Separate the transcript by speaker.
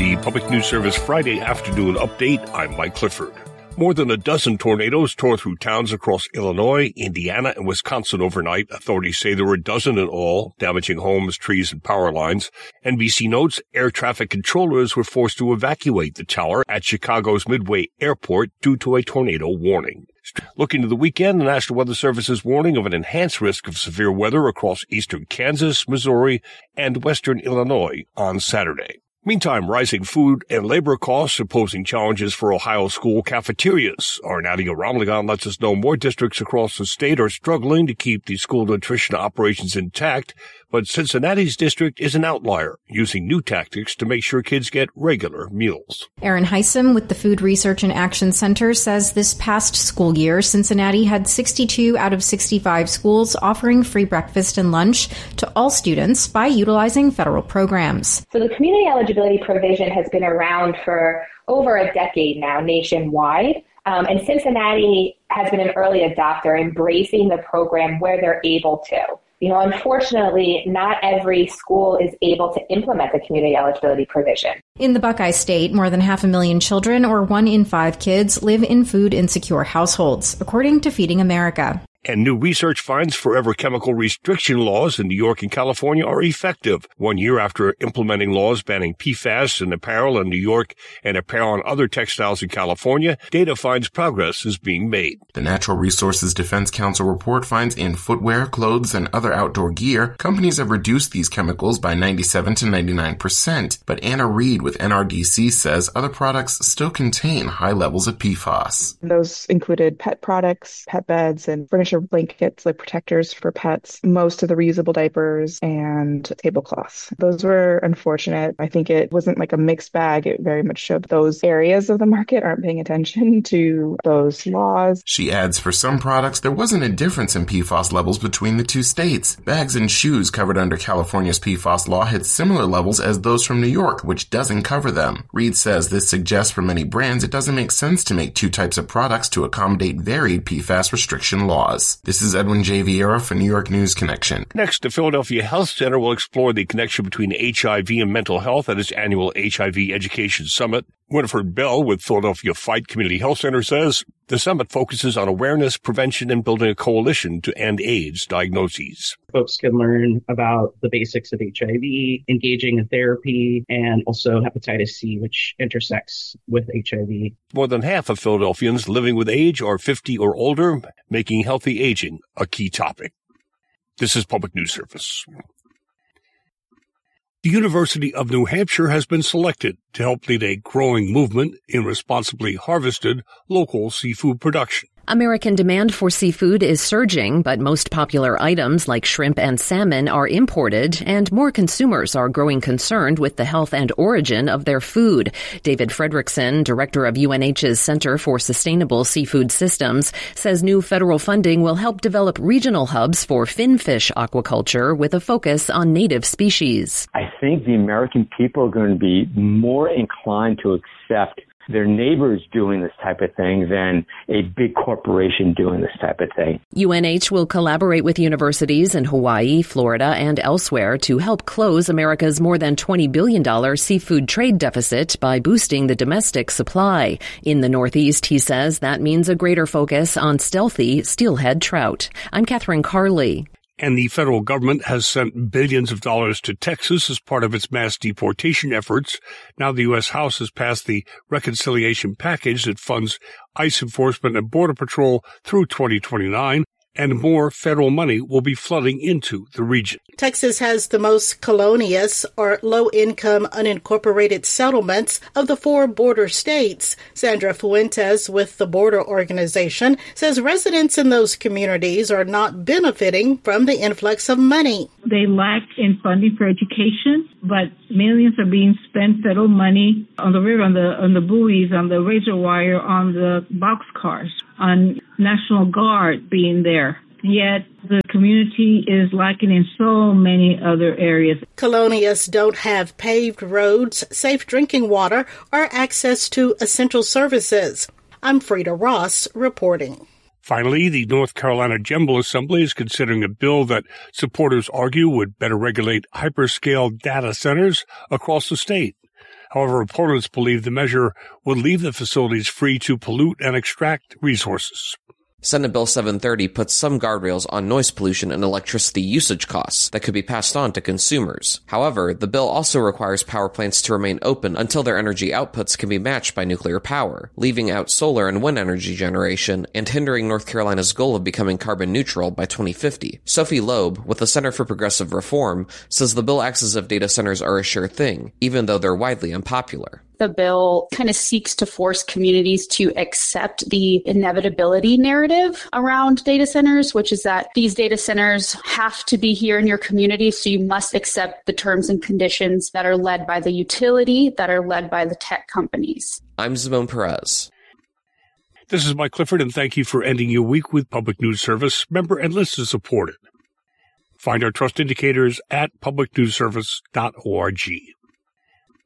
Speaker 1: the Public News Service Friday afternoon update. I'm Mike Clifford. More than a dozen tornadoes tore through towns across Illinois, Indiana, and Wisconsin overnight. Authorities say there were a dozen in all, damaging homes, trees, and power lines. NBC notes air traffic controllers were forced to evacuate the tower at Chicago's Midway Airport due to a tornado warning. Looking to the weekend, the National Weather Service is warning of an enhanced risk of severe weather across eastern Kansas, Missouri, and western Illinois on Saturday. Meantime, rising food and labor costs are posing challenges for Ohio school cafeterias. Our Nadia Ramlagan lets us know more districts across the state are struggling to keep the school nutrition operations intact, but Cincinnati's district is an outlier, using new tactics to make sure kids get regular meals.
Speaker 2: Erin Heisem with the Food Research and Action Center says this past school year, Cincinnati had 62 out of 65 schools offering free breakfast and lunch to all students by utilizing federal programs.
Speaker 3: So the community eligibility provision has been around for over a decade now nationwide. And Cincinnati has been an early adopter, embracing the program where they're able to. Unfortunately, not every school is able to implement the community eligibility provision.
Speaker 2: In the Buckeye State, more than 500,000 children, or 1 in 5 kids, live in food-insecure households, according to Feeding America.
Speaker 1: And new research finds forever chemical restriction laws in New York and California are effective. 1 year after implementing laws banning PFAS in apparel in New York and apparel and other textiles in California, data finds progress is being made.
Speaker 4: The Natural Resources Defense Council report finds in footwear, clothes, and other outdoor gear, companies have reduced these chemicals by 97 to 99%. But Anna Reed with NRDC says other products still contain high levels of PFAS.
Speaker 5: Those included pet products, pet beds, and furniture blankets, like protectors for pets, most of the reusable diapers, and tablecloths. Those were unfortunate. I think it wasn't like a mixed bag. It very much showed those areas of the market aren't paying attention to those laws.
Speaker 4: She adds, for some products, there wasn't a difference in PFAS levels between the two states. Bags and shoes covered under California's PFAS law had similar levels as those from New York, which doesn't cover them. Reed says this suggests for many brands it doesn't make sense to make two types of products to accommodate varied PFAS restriction laws. This is Edwin J. Vieira for New York News Connection.
Speaker 1: Next, the Philadelphia Health Center will explore the connection between HIV and mental health at its annual HIV Education Summit. Winifred Bell with Philadelphia Fight Community Health Center says the summit focuses on awareness, prevention, and building a coalition to end AIDS diagnoses.
Speaker 6: Folks can learn about the basics of HIV, engaging in therapy, and also hepatitis C, which intersects with HIV.
Speaker 1: More than half of Philadelphians living with AIDS are 50 or older, making healthy aging a key topic. This is Public News Service. The University of New Hampshire has been selected to help lead a growing movement in responsibly harvested local seafood production.
Speaker 7: American demand for seafood is surging, but most popular items like shrimp and salmon are imported, and more consumers are growing concerned with the health and origin of their food. David Fredrickson, director of UNH's Center for Sustainable Seafood Systems, says new federal funding will help develop regional hubs for finfish aquaculture with a focus on native species.
Speaker 8: I think the American people are going to be more inclined to accept their neighbors doing this type of thing than a big corporation doing this type of thing.
Speaker 7: UNH will collaborate with universities in Hawaii, Florida, and elsewhere to help close America's more than $20 billion seafood trade deficit by boosting the domestic supply. In the Northeast, he says that means a greater focus on stealthy steelhead trout. I'm Catherine Carley.
Speaker 1: And the federal government has sent billions of dollars to Texas as part of its mass deportation efforts. Now the U.S. House has passed the reconciliation package that funds ICE enforcement and Border Patrol through 2029. And more federal money will be flooding into the region.
Speaker 9: Texas has the most colonious or low-income unincorporated settlements of the 4 border states. Sandra Fuentes with the Border Organization says residents in those communities are not benefiting from the influx of money.
Speaker 10: They lack in funding for education, but millions are being spent federal money on the river, on the buoys, on the razor wire, on the boxcars, on National Guard being there. Yet the community is lacking in so many other areas.
Speaker 9: Colonials don't have paved roads, safe drinking water, or access to essential services. I'm Frida Ross reporting.
Speaker 1: Finally, the North Carolina General Assembly is considering a bill that supporters argue would better regulate hyperscale data centers across the state. However, opponents believe the measure would leave the facilities free to pollute and extract resources.
Speaker 11: Senate Bill 730 puts some guardrails on noise pollution and electricity usage costs that could be passed on to consumers. However, the bill also requires power plants to remain open until their energy outputs can be matched by nuclear power, leaving out solar and wind energy generation and hindering North Carolina's goal of becoming carbon neutral by 2050. Sophie Loeb, with the Center for Progressive Reform, says the bill acts as if data centers are a sure thing, even though they're widely unpopular.
Speaker 12: The bill kind of seeks to force communities to accept the inevitability narrative around data centers, which is that these data centers have to be here in your community, so you must accept the terms and conditions that are led by the utility, that are led by the tech companies.
Speaker 11: I'm Zimone Perez.
Speaker 1: This is Mike Clifford, and thank you for ending your week with Public News Service, member and listener supported. Find our trust indicators at publicnewsservice.org.